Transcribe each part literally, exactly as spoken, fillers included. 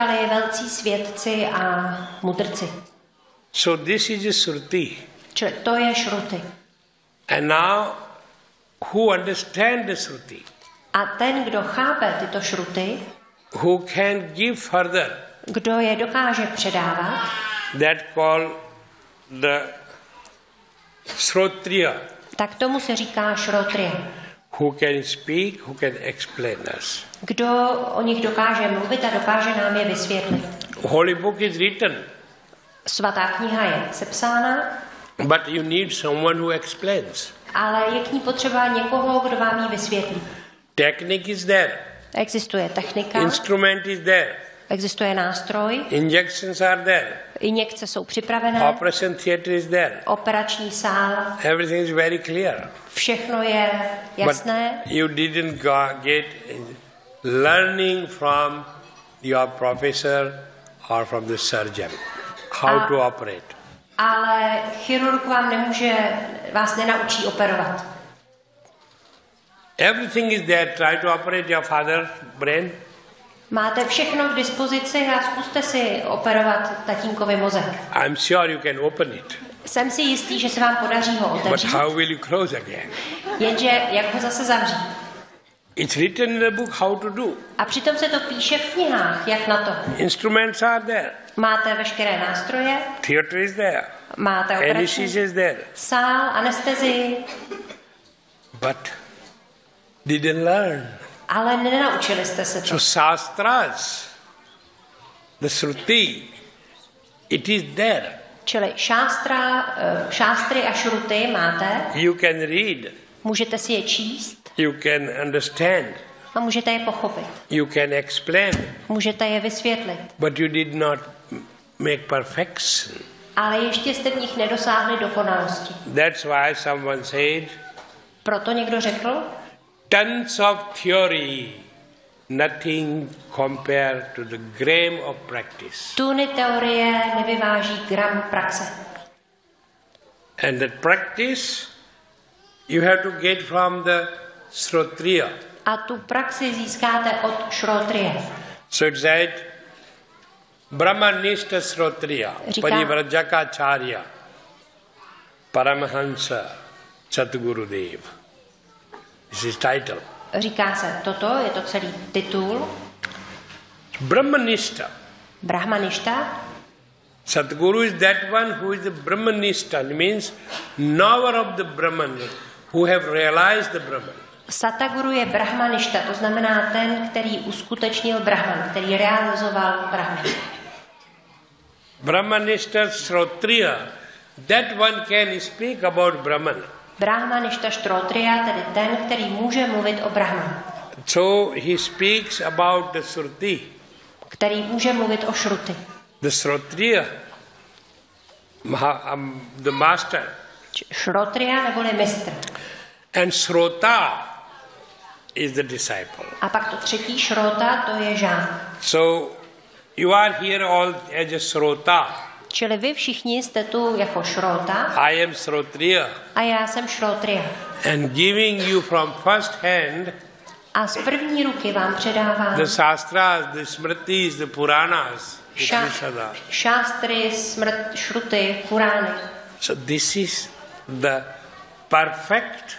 ale velcí svědci a mudrci. So this is a Shruti. Čili to je Šruty. And now, who understand the Shruti? A ten, kdo chápe tyto Šruty, who can give further, kdo je dokáže předávat, that call the Shrotriya, tak tomu se říká Šrotriya. Who can speak, who can explain us. Kdo o nich dokáže mluvit a dokáže nám je vysvětlit. Holy book is written. Svatá kniha je sepsána, but you need someone who explains. Ale je k ní potřeba někoho, kdo vám ji vysvětlí. Technique is there. Existuje technika. Instrument is there. Existuje nástroj. Injections are there. Injekce jsou připravené. Operation theater is there. Operační sál. Everything is very clear. Všechno je jasné. But you didn't get learning from your professor or from the surgeon how A, to operate. Ale chirurg vám nemůže, vás nenaučí operovat. Everything is there. Try to operate your father's brain. Máte všechno k dispozici a zkuste si operovat tatínkovi mozek. I'm sure you can open it. Jsem si jistý, že se vám podaří ho otevřít. But how will you close again? Jenže jak ho zase zavřít? It's written in the book how to do. A přitom se to píše v knihách, jak na to. Instruments are there. Máte veškeré nástroje. Theater is there. Máte operační is there. sál, anestezii. But didn't learn. Ale nenaučili jste se to. So Shastras, the Shruti, it is there. Čili šástra, šástry a šruty máte. You can read. Můžete si je číst. You can understand. A můžete je pochopit. You can explain. Můžete je vysvětlit. But you did not make perfection. Ale ještě jste v nich nedosáhli dokonalosti. That's why someone said, proto někdo řekl, tons of theory, nothing compared to the gram of practice. Tuny teorie nevyváží gram praxe. And that practice you have to get from the Shrotriya. A tu praxi získáte od Šrotriya. So it said, Brahmanishta Shrotriya, Parivrajaka Paramahansa Satgurudev. This is title. Říká se toto, je to celý titul. Brahmanishta. Brahmanishta. Satguru is that one who is the Brahmanishta. It means knower of the Brahman, who have realized the Brahman. Sataguru je Brahmanishta, to znamená ten, který uskutečnil Brahman, který realizoval Brahman. Brahmanishta Shrotriya, that one can speak about Brahman. Brahmanishta Shrotriya, tedy ten, který může mluvit o Brahmanu. So he speaks about the Shruti. Který může mluvit o Šruty. The Shrotriya, um, the master. Shrotriya neboli mistr. And Shrota is the disciple. A pak to třetí Šrota, to je žák. So you are here all as a Shrota. Čili vy všichni jste tu jako Šrota. I am Shrotriya. A já jsem Šrotriya. And giving you from first hand a z první ruky vám předávám the Shastras, the Smritis, the Puranas, Ša- šástry, smrt, šruty, Purány. So this is the perfect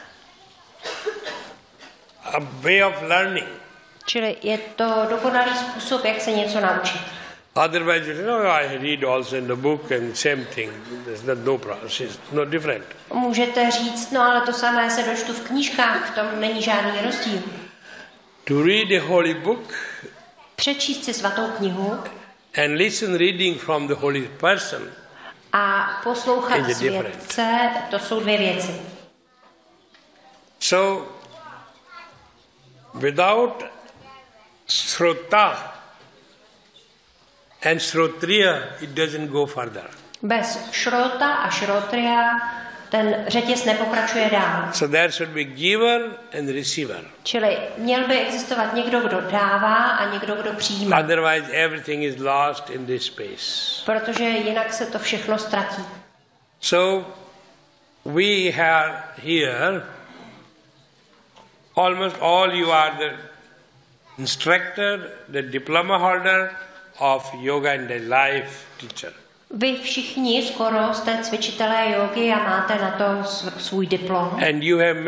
way of learning. Čili je to dokonalý způsob, jak se něco naučit. Otherwise, you know, I read also in the book and same thing. There's no, no problem. It's no different. Můžete říct, no ale to samé se dočtu v knížkách, v tom není žádný rozdíl. To read a holy book, přečíst si svatou knihu and listen reading from the holy person, a poslouchat světce, to jsou dvě věci. So, without Shrota and Shrotriya, it doesn't go further. Bez Šrota a Šrotriya ten řetěz nepokračuje dál. So there should be giver and receiver. Čili měl by existovat někdo, kdo dává a někdo, kdo přijímá. Otherwise everything is lost in this space. Protože jinak se to všechno ztratí. So we have here almost all you are the instructor, the diploma holder, of yoga and life teacher. Vy všichni skoro jste cvičitelé jógy a máte na to svůj diplom. And you have